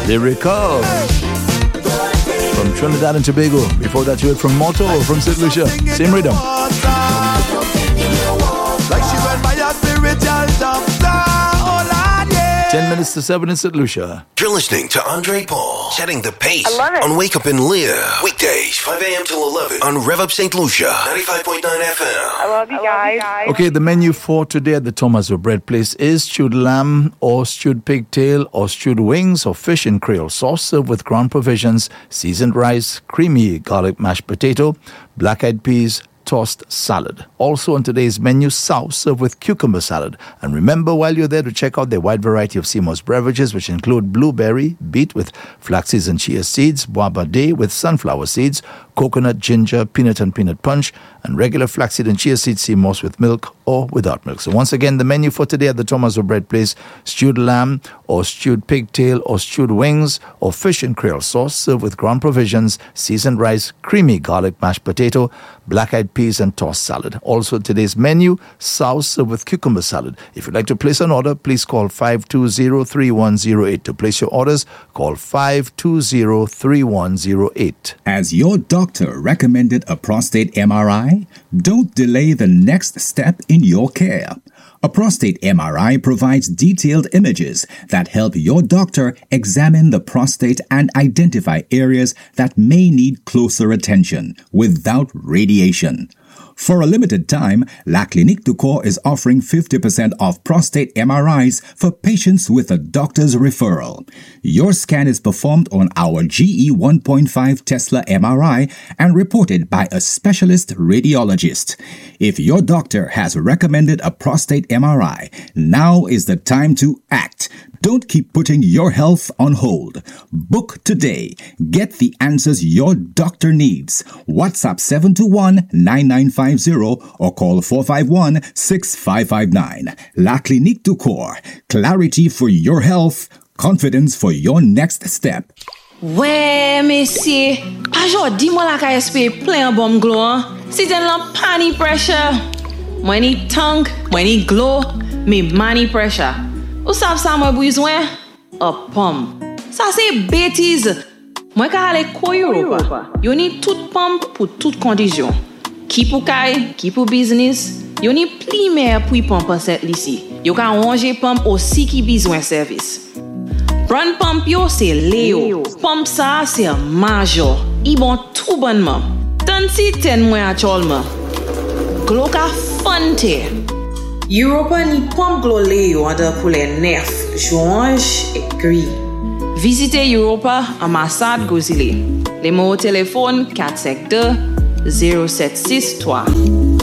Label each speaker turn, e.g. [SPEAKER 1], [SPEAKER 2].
[SPEAKER 1] Lyrical. From Trinidad and Tobago. Before that, you heard from Motto from St. Lucia. Same rhythm.
[SPEAKER 2] Like she went by a spiritual doctor.
[SPEAKER 1] 10 minutes to 7 in St. Lucia.
[SPEAKER 3] You're listening to Andre Paul, setting the pace on Wake Up and Live. Weekdays, 5 a.m. till 11 on Rev Up St. Lucia, 95.9 FM.
[SPEAKER 4] I love you guys.
[SPEAKER 1] Okay, the menu for today at the Thomasville Bread Place is stewed lamb or stewed pigtail or stewed wings or fish in Creole sauce served with ground provisions, seasoned rice, creamy garlic mashed potato, black-eyed peas, tossed salad. Also on today's menu, souse served with cucumber salad. And remember, while you're there, to check out their wide variety of Seymour's beverages, which include blueberry, beet with flax seeds and chia seeds, bois bade with sunflower seeds, coconut, ginger, peanut and peanut punch, and regular flaxseed and chia seed Seymour's with milk or without milk. So once again, the menu for today at the Thomasville Bread Place: stewed lamb or stewed pigtail or stewed wings or fish in Creole sauce served with ground provisions, seasoned rice, creamy garlic mashed potato, black-eyed peas and tossed salad. Also today's menu, souse served with cucumber salad. If you'd like to place an order, please call 520-3108. To place your orders, call 520-3108.
[SPEAKER 5] Has your doctor recommended a prostate MRI? Don't delay the next step in your care. A prostate MRI provides detailed images that help your doctor examine the prostate and identify areas that may need closer attention without radiation. For a limited time, La Clinique du Corps is offering 50% off prostate MRIs for patients with a doctor's referral. Your scan is performed on our GE 1.5 Tesla MRI and reported by a specialist radiologist. If your doctor has recommended a prostate MRI, now is the time to act. Don't keep putting your health on hold. Book today. Get the answers your doctor needs. WhatsApp 721-9950 or call 451-6559. La Clinique du Corps. Clarity for your health. Confidence for your next step.
[SPEAKER 6] Ouais, messieurs. Aujourd'hui, moi la KSP plein bon glow. Si t'en la pani pressure. Moi ni tongue, moi ni glow, me money pressure. Ou savez ça moi besoin? A pomme. Ça c'est bêtise. Moi ka aller ko Europa. Yo ni toute pomme pour toute condition. Qui pour kay, qui pour business. Yo ni pli mer pour pomme cette ici. Yo ka ranger pomme aussi qui besoin service. Prendre pomme yo c'est Léo. Pomme ça c'est major. I bon tout bonnement. Tant si ten moi actuellement. Glo ka fonte. Europa ni pomme glo Léo under pour les nerfs, joinge et gris. Visitez Europa ambassade Gozile. Les mots au téléphone 452 0763.